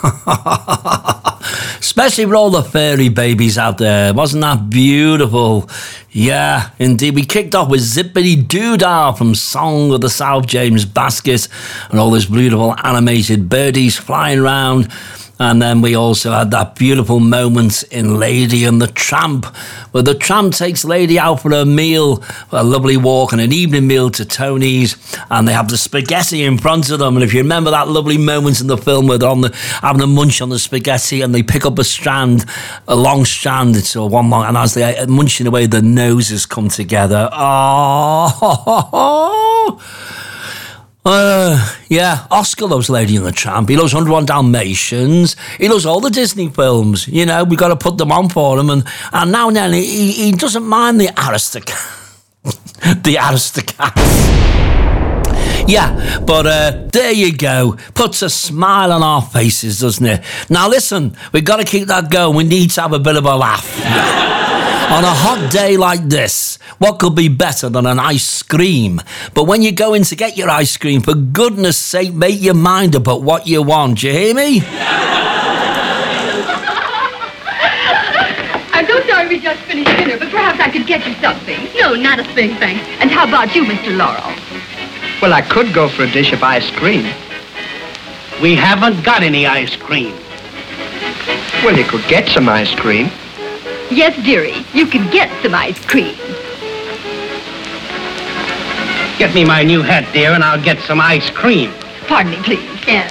Especially with all the furry babies out there. Wasn't that beautiful? Yeah, indeed. We kicked off with Zippity Doodah from Song of the South, James Baskett, and all those beautiful animated birdies flying around. And then we also had that beautiful moment in Lady and the Tramp, where the tramp takes Lady out for a meal, for a lovely walk and an evening meal to Tony's, and they have the spaghetti in front of them. And if you remember that lovely moment in the film where they're having a munch on the spaghetti and they pick up a long strand, it's one long, and as they're munching away, the noses come together. Oh, yeah, Oscar loves Lady and the Tramp. He loves 101 Dalmatians. He loves all the Disney films. You know, we've got to put them on for him. And now and then he doesn't mind the Aristocats. The Aristocats. Yeah, but there you go. Puts a smile on our faces, doesn't it? Now listen, we've got to keep that going. We need to have a bit of a laugh. On a hot day like this, what could be better than an ice cream? But when you go in to get your ice cream, for goodness sake, make your mind up at what you want. Do you hear me? I'm so sorry we just finished dinner, but perhaps I could get you something. No, not a thing, thanks. And how about you, Mr. Laurel? Well, I could go for a dish of ice cream. We haven't got any ice cream. Well, you could get some ice cream. Yes, dearie, you can get some ice cream. Get me my new hat, dear, and I'll get some ice cream. Pardon me, please. Yes.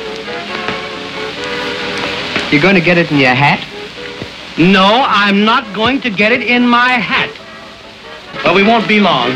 You're going to get it in your hat? No, I'm not going to get it in my hat. Well, we won't be long.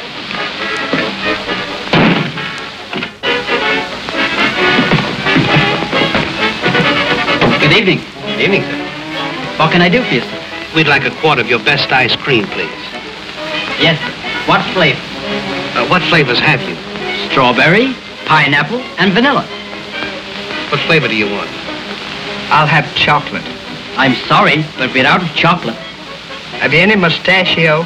Good evening. Good evening, sir. What can I do for you, sir? We'd like a quart of your best ice cream, please. Yes, sir. What flavor? What flavors have you? Strawberry, pineapple, and vanilla. What flavor do you want? I'll have chocolate. I'm sorry, but we're out of chocolate. Have you any mustachio?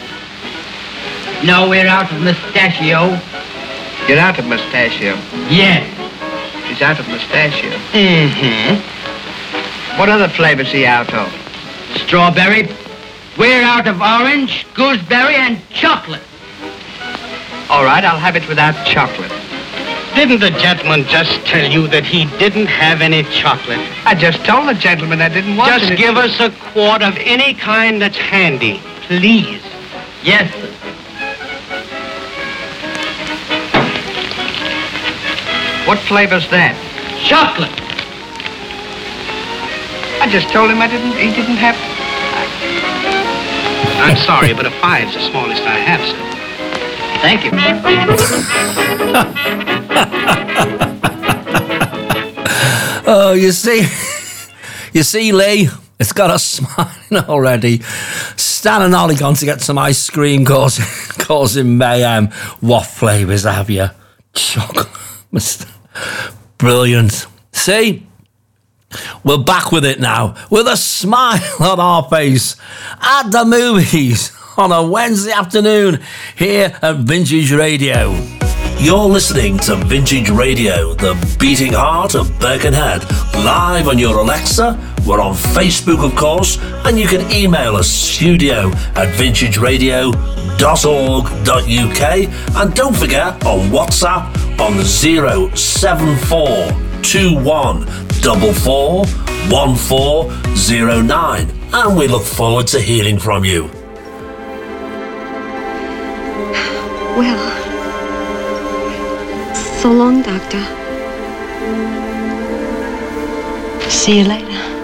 No, we're out of mustachio. You're out of mustachio? Yes. He's out of mustachio. Mm-hmm. What other flavors are you out of? Strawberry. We're out of orange, gooseberry, and chocolate. All right, I'll have it without chocolate. Didn't the gentleman just tell you that he didn't have any chocolate? I just told the gentleman I didn't want Just give us a quart of any kind that's handy, please. Yes, sir. What flavor's that? Chocolate. I just told him he didn't have... I'm sorry, but a 5's the smallest I have, sir. Thank you. Oh, you see, Lee, it's got us smiling already. Stan and Ollie gone to get some ice cream, causing mayhem. What flavours have you? Chocolate. Brilliant. See? We're back with it now, with a smile on our face at the movies on a Wednesday afternoon here at Vintage Radio. You're listening to Vintage Radio, the beating heart of Birkenhead, live on your Alexa. We're on Facebook, of course, and you can email us studio@vintageradio.org.uk, and don't forget on WhatsApp on 074441409, and we look forward to hearing from you. Well, so long, Doctor. See you later.